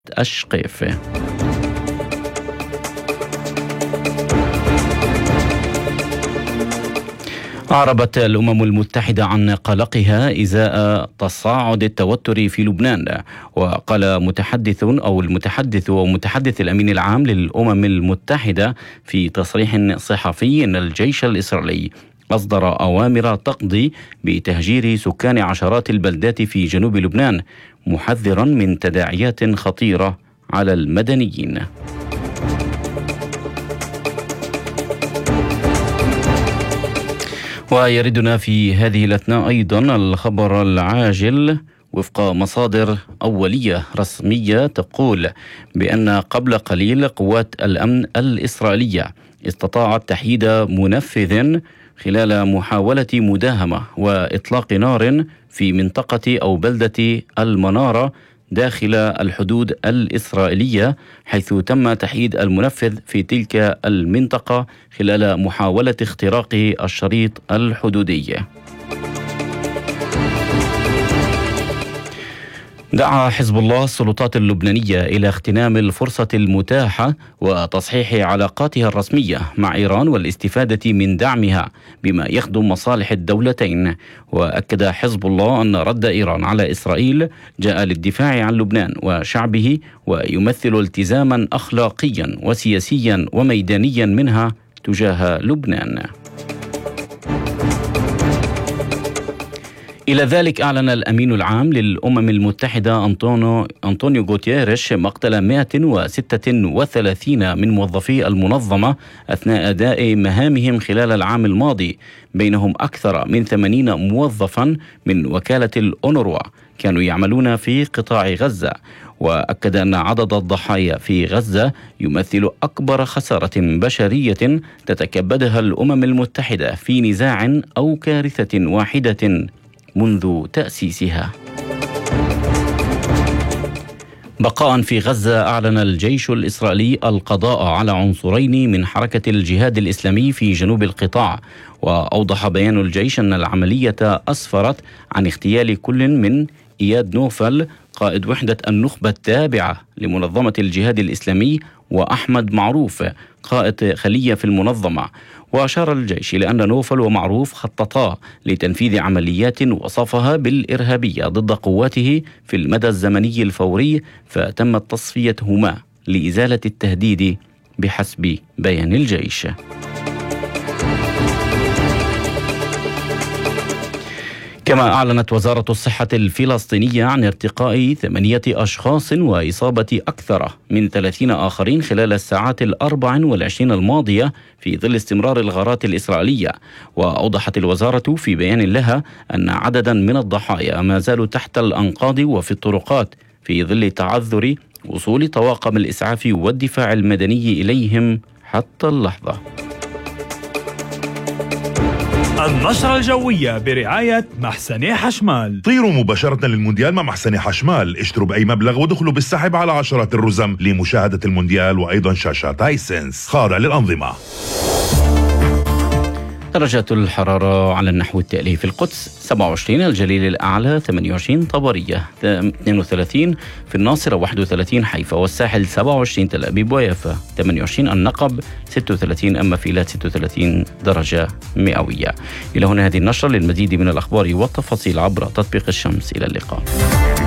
الشقيف. أعربت الأمم المتحدة عن قلقها إزاء تصاعد التوتر في لبنان. وقال متحدث الأمين العام للأمم المتحدة في تصريح صحفي أن الجيش الإسرائيلي أصدر أوامر تقضي بتهجير سكان عشرات البلدات في جنوب لبنان، محذرا من تداعيات خطيرة على المدنيين. ويردنا في هذه الأثناء أيضا الخبر العاجل وفق مصادر أولية رسمية تقول بأن قبل قليل قوات الأمن الإسرائيلية استطاعت تحييد منفذ خلال محاولة مداهمة وإطلاق نار في منطقة أو بلدة المنارة داخل الحدود الإسرائيلية، حيث تم تحييد المنفذ في تلك المنطقة خلال محاولة اختراق الشريط الحدودي. دعا حزب الله السلطات اللبنانية إلى اغتنام الفرصة المتاحة وتصحيح علاقاتها الرسمية مع إيران والاستفادة من دعمها بما يخدم مصالح الدولتين. وأكد حزب الله أن رد إيران على إسرائيل جاء للدفاع عن لبنان وشعبه، ويمثل التزاما أخلاقيا وسياسيا وميدانيا منها تجاه لبنان. إلى ذلك أعلن الأمين العام للأمم المتحدة أنطونيو غوتيريش مقتل 136 من موظفي المنظمة أثناء أداء مهامهم خلال العام الماضي، بينهم أكثر من 80 موظفا من وكالة الأونروا كانوا يعملون في قطاع غزة. وأكد أن عدد الضحايا في غزة يمثل أكبر خسارة بشرية تتكبدها الأمم المتحدة في نزاع أو كارثة واحدة منذ تأسيسها. بقاء في غزة، أعلن الجيش الإسرائيلي القضاء على عنصرين من حركة الجهاد الإسلامي في جنوب القطاع. وأوضح بيان الجيش أن العملية أسفرت عن اغتيال كل من إياد نوفل قائد وحدة النخبة التابعة لمنظمة الجهاد الإسلامي، وأحمد معروف قائد خلية في المنظمة. وأشار الجيش إلى أن نوفل ومعروف خططا لتنفيذ عمليات وصفها بالإرهابية ضد قواته في المدى الزمني الفوري، فتمت تصفيتهما لإزالة التهديد بحسب بيان الجيش. كما أعلنت وزارة الصحة الفلسطينية عن ارتقاء 8 أشخاص وإصابة أكثر من 30 آخرين خلال الساعات 24 الماضية في ظل استمرار الغارات الإسرائيلية. وأوضحت الوزارة في بيان لها أن عددا من الضحايا ما زالوا تحت الأنقاض وفي الطرقات في ظل تعذر وصول طواقم الإسعاف والدفاع المدني إليهم حتى اللحظة. النشرة الجوية برعاية محسني حشمال. طيروا مباشرة للمونديال مع محسني حشمال، اشتروا بأي مبلغ ودخلوا بالسحب على عشرات الرزم لمشاهدة المونديال وأيضا شاشات هايسنس خاضع للأنظمة. درجات الحرارة على النحو التالي: في القدس 27 الجليل الأعلى، 28 طبرية، 32 في الناصرة، 31 حيفا والساحل، 27 تل أبيب ويافا، 28 النقب، 36 أما فيلات 36 درجة مئوية. إلى هنا هذه النشرة. للمزيد من الأخبار والتفاصيل عبر تطبيق الشمس. إلى اللقاء.